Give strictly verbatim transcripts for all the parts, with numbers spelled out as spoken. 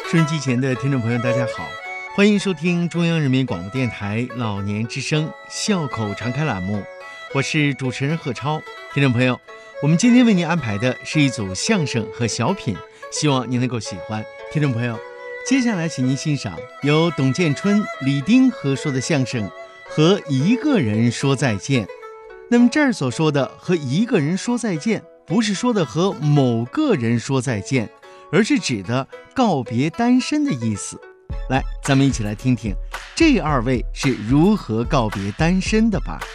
收音机前的听众朋友，大家好，欢迎收听中央人民广播电台老年之声笑口常开栏目，我是主持人贺超。听众朋友，我们今天为您安排的是一组相声和小品，希望您能够喜欢。听众朋友，接下来请您欣赏由董建春、李丁合说的相声《和一个人说再见》。那么这儿所说的和一个人说再见，不是说的和某个人说再见，而是指的告别单身的意思。来，咱们一起来听听这二位是如何告别单身的吧。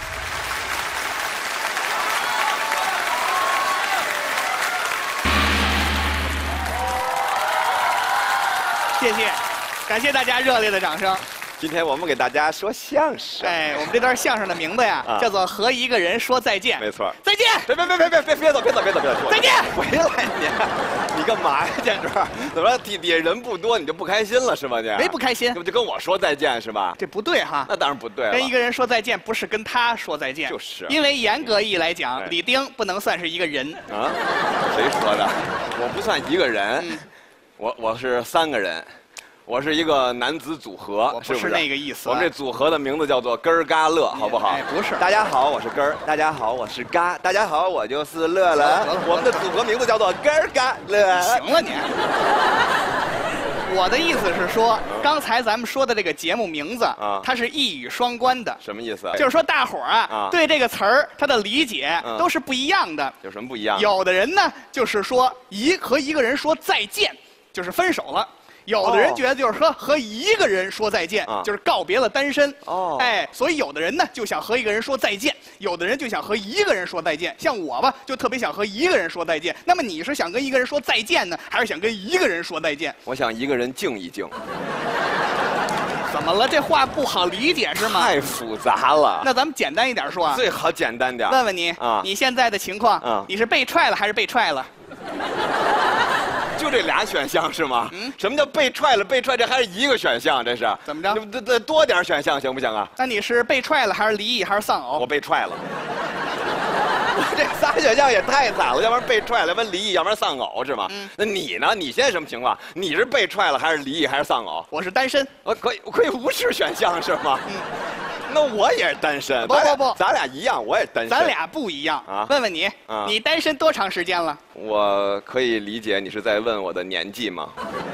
谢谢，感谢大家热烈的掌声。 今天我们给大家说相声。 哎，我们这段相声的名字呀， 啊、 叫做《和一个人说再见》。 没错， 再见！ 别别别别别别别走别走别走别走！ 再见！ 回来你，你干嘛呀，建柱？怎么底底下人不多，你就不开心了是吧？你没不开心， 这不就跟我说再见是吧？ 这不对哈。 那当然不对了。 跟一个人说再见，不是跟他说再见。 就是。 因为严格意义来讲，哎、李丁不能算是一个人。 啊？谁说的？我不算一个人，嗯、我我是三个人。我是一个男子组合， 我不是那个意思。 我们这组合的名字叫做根儿嘎乐，好不好？ 哎，不是。 大家好，我是根儿。大家好，我是嘎。大家好，我就是乐了。我们的组合名字叫做根儿嘎乐。 行了你。我的意思是说，刚才咱们说的这个节目名字啊，它是一语双关的。 什么意思？ 就是说大伙儿啊，对这个词儿它的理解都是不一样的。 有什么不一样？ 有的人呢，就是说一和一个人说再见，就是分手了。有的人觉得就是说和一个人说再见，哦、就是告别了单身。哦，哎，所以有的人呢就想和一个人说再见，有的人就想和一个人说再见。像我吧，就特别想和一个人说再见。那么你是想跟一个人说再见呢，还是想跟一个人说再见？ 我想一个人静一静。 怎么了？这话不好理解是吗？ 太复杂了。 那咱们简单一点说啊。 最好简单点。 问问你啊，你现在的情况，啊、你是被踹了还是被踹了？ 就这俩选项是吗？嗯，什么叫被踹了？被踹这还是一个选项？这是怎么着？ 再再多点选项行不行啊？ 那你是被踹了还是离异还是丧偶？ 我被踹了。我这仨选项也太惨了，要不然被踹了，要不然离异，要不然丧偶是吗？嗯，那你呢？你现在什么情况？你是被踹了还是离异还是丧偶？ 我是单身。 我可以可以无视选项是吗？嗯。那我也是单身， 不不不， 咱俩一样，我也单身。 咱俩不一样啊！问问你，啊、你单身多长时间了？ 我可以理解你是在问我的年纪吗？